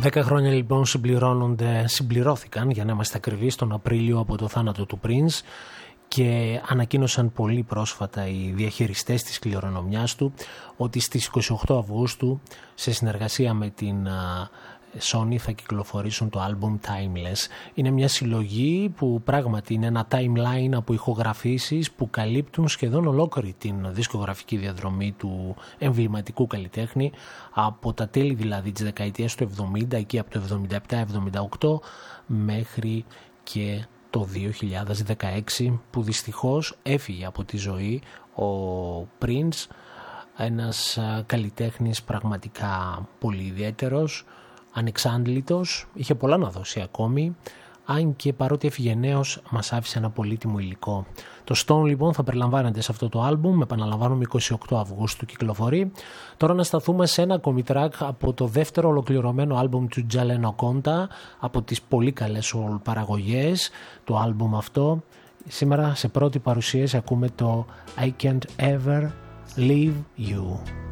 10 χρόνια λοιπόν συμπληρώθηκαν, για να είμαστε ακριβείς, τον Απρίλιο από το θάνατο του Prince, και ανακοίνωσαν πολύ πρόσφατα οι διαχειριστές της κληρονομιάς του ότι στις 28 Αυγούστου σε συνεργασία με την Sony θα κυκλοφορήσουν το άλμπουμ Timeless. Είναι μια συλλογή που πράγματι είναι ένα timeline από ηχογραφήσεις που καλύπτουν σχεδόν ολόκληρη την δισκογραφική διαδρομή του εμβληματικού καλλιτέχνη, από τα τέλη δηλαδή της δεκαετίας του 70, εκεί από το 77-78 μέχρι και το 2016, που δυστυχώς έφυγε από τη ζωή ο Prince, ένας καλλιτέχνης πραγματικά πολύ ιδιαίτερος, ανεξάντλητος, είχε πολλά να δώσει ακόμη, αν και παρότι έφυγε νέος μας άφησε ένα πολύτιμο υλικό. Το Stone λοιπόν θα περιλαμβάνεται σε αυτό το άλμπουμ, επαναλαμβάνουμε 28 Αυγούστου κυκλοφορεί. Τώρα να σταθούμε σε ένα ακόμη track από το δεύτερο ολοκληρωμένο άλμπουμ του Jalen Oconta, από τις πολύ καλές παραγωγές του άλμπουμ αυτό. Σήμερα σε πρώτη παρουσίαση ακούμε το I Can't Ever Leave You.